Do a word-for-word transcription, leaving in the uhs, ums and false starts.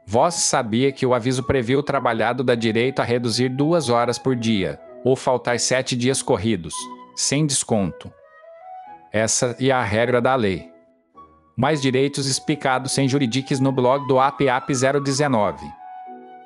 Vós sabia que o aviso previu o trabalhado dá direito a reduzir duas horas por dia, ou faltar sete dias corridos, sem desconto. Essa é a regra da lei. Mais direitos explicados sem juridiques no blog do A P A P zero dezenove.